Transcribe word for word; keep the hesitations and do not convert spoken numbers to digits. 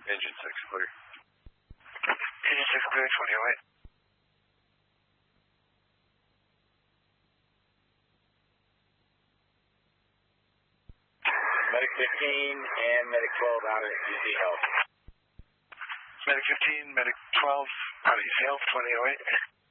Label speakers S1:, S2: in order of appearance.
S1: Engine six clear.
S2: Engine six clear, twenty oh eight.
S3: Medic fifteen and Medic twelve out at U Z Health.
S2: Medic fifteen, Medic twelve, out of U Z Health, twenty oh eight.